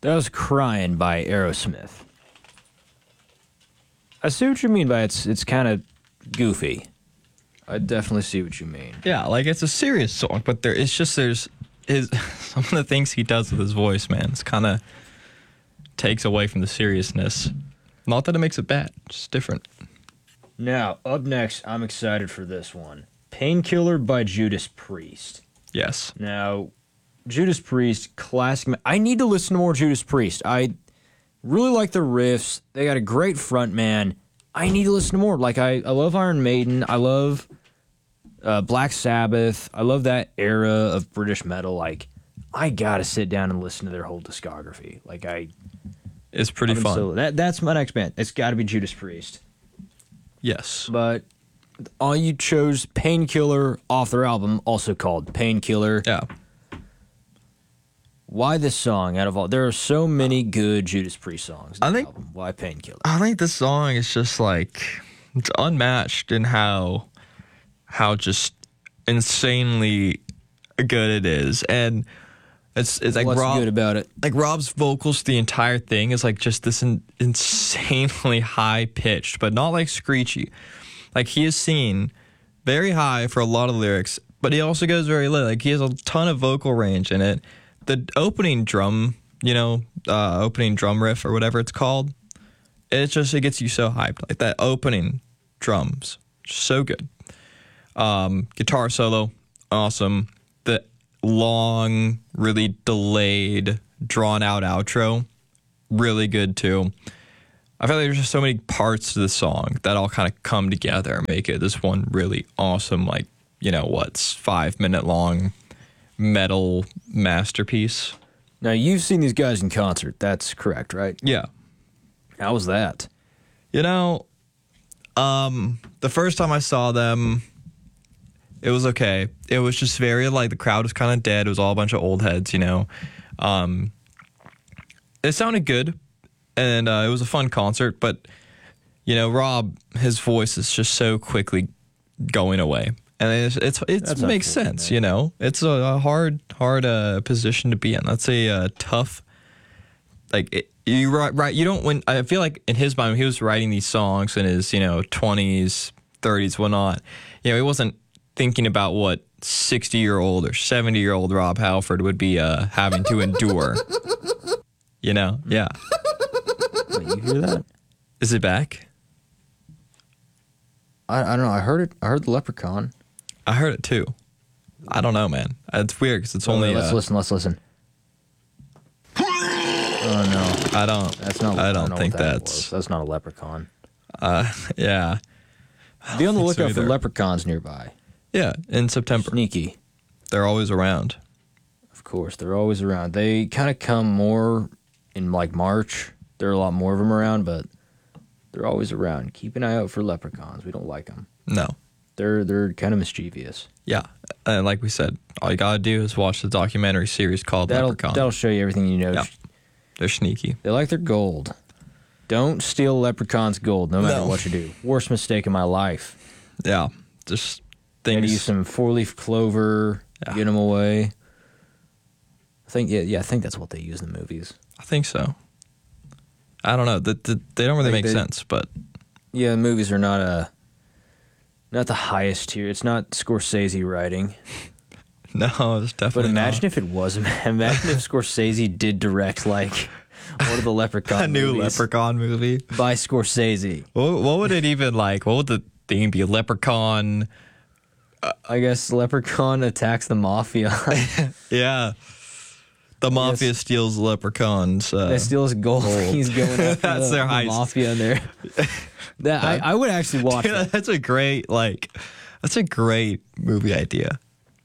That was Crying by Aerosmith. I see what you mean by it's kind of goofy. I definitely see what you mean. Yeah, like it's a serious song, but there's his some of the things he does with his voice, man. It's kind of takes away from the seriousness. Not that it makes it bad, just different. Now, up next, I'm excited for this one. Painkiller by Judas Priest. Yes. Now, Judas Priest, classic. I need to listen to more Judas Priest. I really like the riffs. They got a great front man. I need to listen to more. Like, I love Iron Maiden. I love Black Sabbath. I love that era of British metal. Like, I gotta sit down and listen to their whole discography. Like, It's pretty fun. So that's my next band. It's got to be Judas Priest. Yes. But you chose Painkiller off their album, also called Painkiller. Yeah. Why this song out of all? There are so many good Judas Priest songs. On the album. Why Painkiller? I think this song is just like it's unmatched in how just insanely good it is, and it's like What's Rob, good about it? Like Rob's vocals, the entire thing is like just this insanely high pitched, but not like screechy. Like he is singing very high for a lot of lyrics, but he also goes very low. Like he has a ton of vocal range in it. The opening drum, opening drum riff or whatever it's called, it gets you so hyped. Like that opening drums, so good. Guitar solo, awesome. The long, really delayed, drawn out outro, really good too. I feel like there's just so many parts to the song that all kind of come together and make it this one really awesome, like, 5-minute long metal masterpiece. Now, you've seen these guys in concert. That's correct, right? Yeah. How was that? The first time I saw them, it was okay. It was just very, the crowd was kind of dead. It was all a bunch of old heads, It sounded good, and it was a fun concert, but, Rob, his voice is just so quickly going away. And it makes sense, It's a hard position to be in. That's a tough, you don't when I feel like in his mind when he was writing these songs in his 20s, 30s, whatnot. He wasn't thinking about what 60-year-old or 70-year-old Rob Halford would be having to endure. Yeah. Wait, you hear that? Is it back? I don't know. I heard it. I heard the Leprechaun. I heard it too. I don't know, man. It's weird because it's only. Let's listen. Oh no, I don't. That's not. I don't think that's. That's not a leprechaun. Yeah. Be on the lookout for leprechauns nearby. Yeah, in September. Sneaky. They're always around. Of course, they're always around. They kind of come more in March. There are a lot more of them around, but they're always around. Keep an eye out for leprechauns. We don't like them. No. They're kind of mischievous. Yeah, and like we said, all you gotta do is watch the documentary series called Leprechaun. That'll show you everything you know. Yeah. They're sneaky. They like their gold. Don't steal leprechaun's gold, no matter what you do. Worst mistake in my life. Yeah, just things. Maybe use some 4-leaf clover. Yeah. Get them away. I think that's what they use in the movies. I think so. I don't know. They don't really make sense, but yeah, the movies are not the highest tier. It's not Scorsese writing. No, it's definitely. But imagine if it was. Imagine if Scorsese did direct one of the Leprechaun a new Leprechaun movie by Scorsese. What would it even like? What would the theme be? Leprechaun. I guess Leprechaun attacks the mafia. Yeah. The mafia steals leprechauns. They steal his gold. He's going after that's their heist. Mafia in there. I would actually watch that. That's a great movie idea.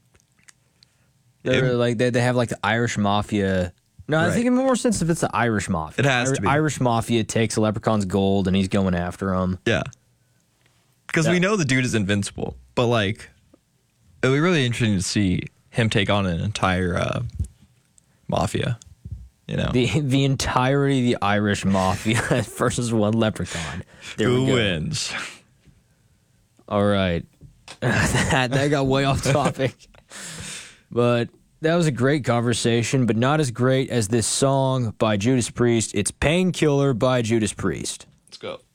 They have the Irish Mafia. No, I think it makes more sense if it's the Irish Mafia. It has to be. Irish Mafia takes a leprechaun's gold and he's going after him. Yeah. Because we know the dude is invincible, but it'd be really interesting to see him take on an entire mafia. The entirety of the Irish Mafia versus one leprechaun. Who wins? All right. that got way off topic. But that was a great conversation, but not as great as this song by Judas Priest. It's Painkiller by Judas Priest. Let's go.